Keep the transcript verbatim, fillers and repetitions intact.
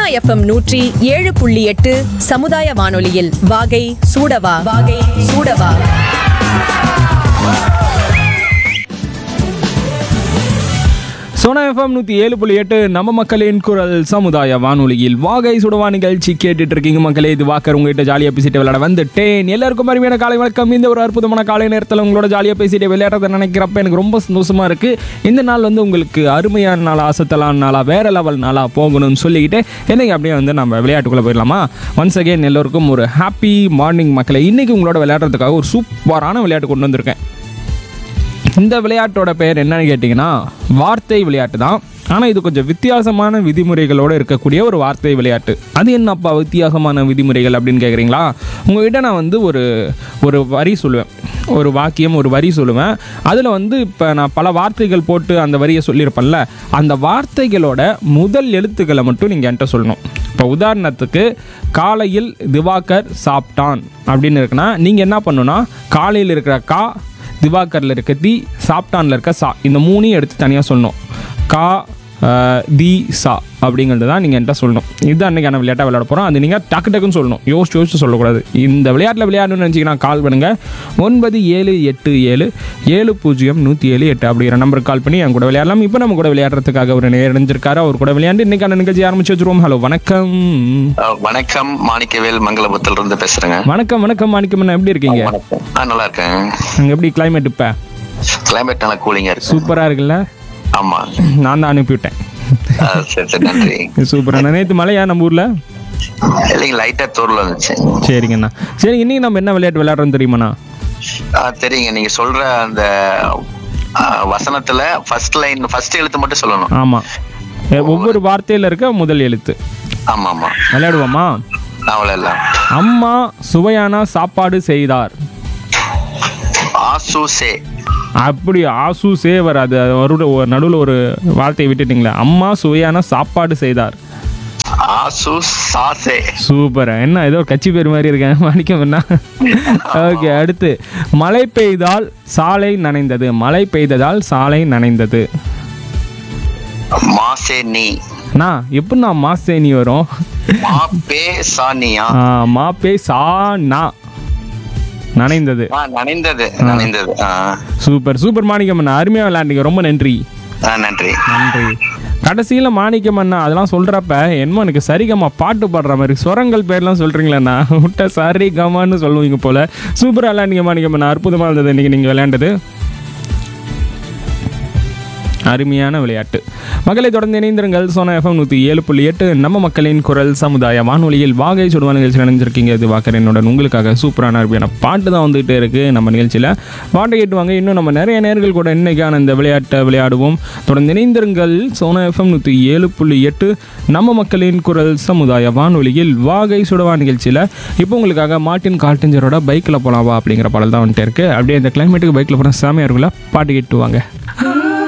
FM நூற்றி ஏழு புள்ளி எட்டு சமுதாய வானொலியில் வாகை சூடவா வாகை சூடவா. சோனா எஃப்எம் நூற்றி ஏழு புள்ளி எட்டு நம்ம மக்களின் குரல் சமுதாய வானொலியில் வாகை சுடவா நிகழ்ச்சி கேட்டுட்டு இருக்கீங்க மக்களே. இது வாக்கர் உங்ககிட்ட ஜாலியாக பேசிட்டு விளையாட வந்துட்டேன். எல்லாருக்கும் அருமையான காலை வணக்கம். இந்த ஒரு அற்புதமான காலை நேரத்தில் உங்களோட ஜாலியாக பேசிட்டு விளையாடுறத நினைக்கிறப்ப எனக்கு ரொம்ப சந்தோஷமா இருக்கு. இந்த நாள் வந்து உங்களுக்கு அருமையான நாளா, அசத்தலான நாளா, வேற லெவல் நாளா போகணும்னு சொல்லிக்கிட்டு இன்னைக்கு அப்படியே வந்து நம்ம விளையாட்டுக்குள்ளே போயிடலாமா? ஒன்ஸ் அகேன் எல்லோருக்கும் ஒரு ஹாப்பி மார்னிங் மக்களே. இன்னைக்கு உங்களோட விளையாடுறதுக்காக ஒரு சூப்பரான விளையாட்டு கொண்டு வந்திருக்கேன். இந்த விளையாட்டோட பெயர் என்னன்னு கேட்டிங்கன்னா வார்த்தை விளையாட்டு தான். ஆனால் இது கொஞ்சம் வித்தியாசமான விதிமுறைகளோடு இருக்கக்கூடிய ஒரு வார்த்தை விளையாட்டு. அது என்னப்பா வித்தியாசமான விதிமுறைகள் அப்படின்னு கேட்குறீங்களா? உங்கள்கிட்ட நான் வந்து ஒரு ஒரு வரி சொல்லுவேன், ஒரு வாக்கியம், ஒரு வரி சொல்லுவேன். அதில் வந்து இப்போ நான் பல வார்த்தைகள் போட்டு அந்த வரியை சொல்லியிருப்பேன்ல, அந்த வார்த்தைகளோட முதல் எழுத்துக்களை மட்டும் நீங்கள் என்கிட்ட சொல்லணும். இப்போ உதாரணத்துக்கு காலையில் திவாகர் சாப்பிட்டான் அப்படின்னு இருக்குன்னா நீங்கள் என்ன பண்ணணும்னா காலையில் இருக்கிற கா, திவாகரில் இருக்க தி, சாப்பிட்டானில் இருக்க சா, இந்த மூணையும் எடுத்து தனியாக சொல்லணும். கா தி சா அப்படிங்கிறது தான் நீங்கள் என்கிட்ட சொல்லணும். இதுதான் அன்றைக்கான விளையாட்டாக விளையாட போகிறோம். அது நீங்கள் டக்கு டக்குன்னு சொல்லணும், யோசிச்சு யோசிச்சு சொல்லக்கூடாது. இந்த விளையாட்டில் விளையாடணும்னு நினச்சிங்கன்னா கால் பண்ணுங்கள். ஒன்பது ஏழு எட்டு ஏழு ஏழு பூஜ்ஜியம் நூற்றி ஏழு எட்டு அப்படிங்கிற நம்பருக்கு கால் பண்ணி என் கூட விளையாடலாம். இப்போ நம்ம கூட விளையாடுறதுக்காக ஒரு நேரஞ்சிருக்காரு. அவர் கூட விளையாண்டு இன்றைக்கான நிகழ்ச்சி ஆரம்பிச்சு வச்சுருவோம். ஹலோ, வணக்கம். வணக்கம், மாணிக்கவேல் மங்களபுரத்துல இருந்து பேசுறேங்க. வணக்கம் வணக்கம் மாணிக்கம், எப்படி இருக்கீங்க? நல்லா இருக்கேன். அங்கே எப்படி கிளைமேட்? இப்போ கிளைமேட் நல்லா கூலிங்கா இருக்கு. சூப்பராக இருக்குல்ல? ஆமா, நான் தான் அனுப்பிவிட்டேன். சரி சரி, நன்றி. சூப்பரான. நேற்று மழையா நம்ம ஊர்ல? இல்லைங்க, லைட்டா தூரல இருந்துச்சு. சரிங்கண்ணா. சரி, இன்னைக்கு நம்ம என்ன விளையாட்டு விளையாடுறோம் தெரியுமாண்ணா? தெரியுங்க. நீங்க சொல்ற அந்த வசனத்துல ஃபர்ஸ்ட் லைன், ஃபர்ஸ்ட் எழுத்து மட்டும் சொல்லணும். ஆமா, ஒவ்வொரு வார்த்தையில இருக்க முதல் எழுத்து. ஆமா ஆமா, விளையாடுவோமா? அவ்வளவு. அம்மா சுவையான சாப்பாடு செய்தார். ஆசூசே. அப்படி ஆசூசே வராது, நடுவில் ஒரு வார்த்தையை விட்டுட்டீங்களா? அம்மா சுவையான சாப்பாடு செய்தார். சூப்பர். என்ன ஏதோ கட்சி பேர் மாதிரி இருக்கேன் மாணிக்கம்னா. ஓகே, அடுத்து மழை பெய்தால் சாலை நனைந்தது. மழை பெய்ததால் சாலை நனைந்தது. மாசேனி. அண்ணா எப்படிண்ணா மாசேனி வரும்? மாபே சானியா. மாபே சானா நனைந்தது. நனைந்தது நனைந்தது. சூப்பர் சூப்பர் மாணிக்கம் அண்ணா, அருமையா விளையாண்டீங்க. ரொம்ப நன்றி. நன்றி நன்றி. கடைசியில் மாணிக்கம் அண்ணா அதெல்லாம் சொல்றப்ப என்னமோ எனக்கு சரிகமா பாட்டு பாடுற மாதிரி ஸ்வரங்கள் பேர்லாம் சொல்றீங்களேண்ணா, விட்ட சரிகமான்னு சொல்லுவீங்க போல. சூப்பராக விளையாண்டிங்க மாணிக்கம் அண்ணா, அற்புதமாக இருந்தது இன்னைக்கு நீங்கள் விளையாண்டது. அருமையான விளையாட்டு. மக்களை தொடர்ந்து இணைந்திருங்கள். சோனா எஃப்எம் நூற்றி ஏழு புள்ளி எட்டு நம்ம மக்களின் குரல் சமுதாய வானொலியில் வாகை சுடுவா நிகழ்ச்சி நினைஞ்சிருக்கீங்க. இது வாக்கரனுடன் உங்களுக்காக சூப்பரான அருமையான பாட்டு தான் வந்துகிட்டே இருக்குது நம்ம நிகழ்ச்சியில். பாட்டை கேட்டுவாங்க. இன்னும் நம்ம நிறைய நேர்கள் கூட இன்னைக்கான இந்த விளையாட்டை விளையாடுவோம். தொடர்ந்து இணைந்திருங்கள். சோனா எஃப்எம் நூற்றி ஏழு புள்ளி எட்டு நம்ம மக்களின் குரல் சமுதாய வானொலியில் வாகை சுடுவா நிகழ்ச்சியில் இப்போ உங்களுக்காக மார்ட்டின் கார்டஞ்சரோட பைக்கில் போகலாவா அப்படிங்கிற பாடல் தான் வந்துட்டே இருக்குது. அப்படியே இந்த கிளைமேட்டுக்கு பைக்கில் போனால் சாமியாக இருக்குல்ல, பாட்டு கேட்டுவாங்க.